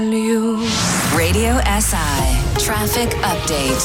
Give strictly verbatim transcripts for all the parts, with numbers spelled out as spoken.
Radio S I Traffic Update.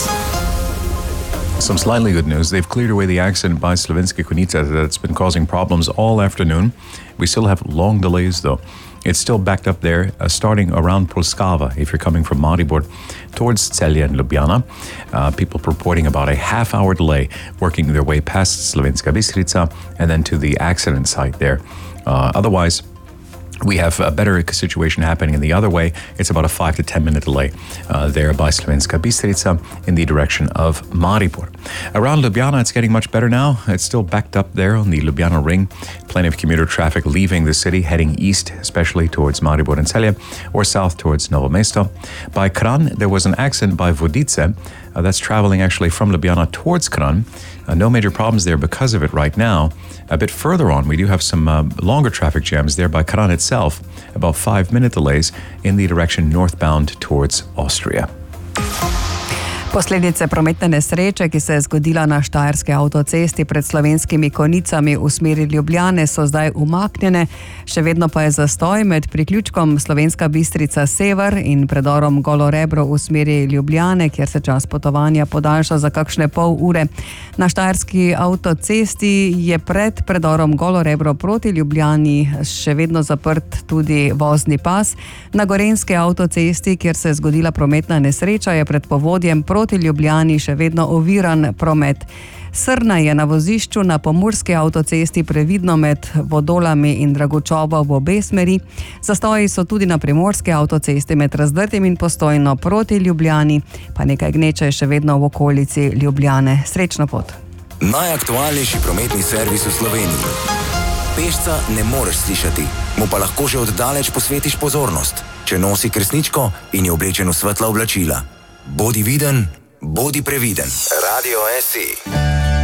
Some slightly good news. They've cleared away the accident by Slovenska Konjica that's been causing problems all afternoon. We still have long delays though. It's still backed up there, uh, starting around Polskava if you're coming from Maribor towards Celje and Ljubljana. Uh, people reporting about a half-hour delay working their way past Slovenska Bistrica and then to the accident site there. Uh, otherwise, we have a better situation happening in the other way. It's about a five to ten minute delay uh, there by Slovenska Bistrica in the direction of Maribor. Around Ljubljana, it's getting much better now. It's still backed up there on the Ljubljana ring. Plenty of commuter traffic leaving the city, heading east, especially towards Maribor and Celje, or south towards Novo Mesto. By Kranj, there was an accident by Vodice. Uh, that's traveling actually from Ljubljana towards Kranj. Uh, no major problems there because of it right now. A bit further on, we do have some uh, longer traffic jams there by Kranj itself, about five minute delays in the direction northbound towards Austria. Posledice prometne nesreče, ki se je zgodila na Štajerski avtocesti pred Slovenskimi Konjicami v smeri Ljubljane, so zdaj umaknjene. Še vedno pa je zastoj med priključkom Slovenska Bistrica sever in predorom Golo Rebro v smeri Ljubljane, kjer se čas potovanja podaljša za kakšne pol ure. Na Štajerski avtocesti je pred predorom Golo Rebro proti Ljubljani še vedno zaprt tudi vozni pas. Na Gorenjski avtocesti, kjer se je zgodila prometna nesreča, je pred povodjem proti Ljubljani še vedno oviran promet. Srna je na vozišču na Pomurski avtocesti previdno med Vodolami in Dragočovo v obe smeri. Zastoji so tudi na Primorski avtocesti med Razdrtim in Postojno proti Ljubljani, pa nekaj gneče je še vedno v okolici Ljubljane. Srečno pot. Najaktualnejši prometni servis v Sloveniji. Pešca ne moreš slišati, mu pa lahko že oddaleč posvetiš pozornost, če nosi kresničko in je oblečen v svetla oblačila. Bodi viden, bodi previden. Radio S I.